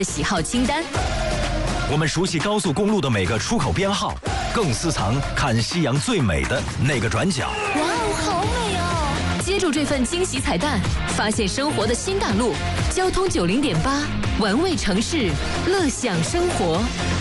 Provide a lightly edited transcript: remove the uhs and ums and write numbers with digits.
喜好清单。 我们熟悉高速公路的每个出口编号，更私藏看夕阳最美的那个转角。 哇哦，好美哦！接住这份惊喜彩蛋，发现生活的新大陆。交通90.8，玩味城市，乐享生活。